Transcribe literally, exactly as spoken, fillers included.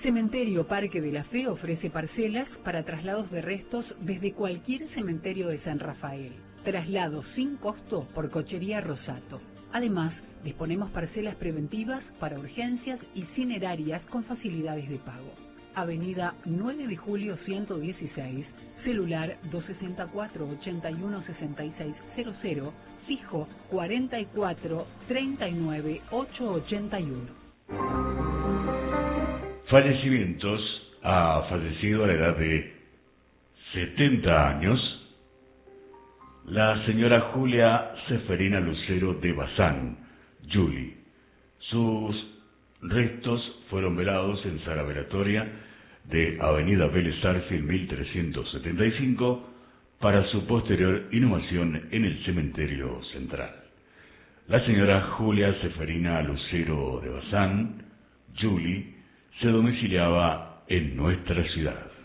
Cementerio Parque de la Fe ofrece parcelas para traslados de restos desde cualquier cementerio de San Rafael. Traslado sin costo por Cochería Rosato. Además, disponemos parcelas preventivas para urgencias y cinerarias con facilidades de pago. Avenida nueve de julio ciento dieciséis, celular dos seis cuatro, ocho uno seis seis cero cero, fijo cuarenta y cuatro, treinta y nueve, ochocientos ochenta y uno. Fallecimientos. Ha fallecido a la edad de setenta años la señora Julia Seferina Lucero de Bazán, Juli. Sus restos fueron velados en sala velatoria de Avenida Vélez Arfield mil trescientos setenta y cinco para su posterior inhumación en el cementerio central. La señora Julia Seferina Lucero de Bazán, Juli, se domiciliaba en nuestra ciudad.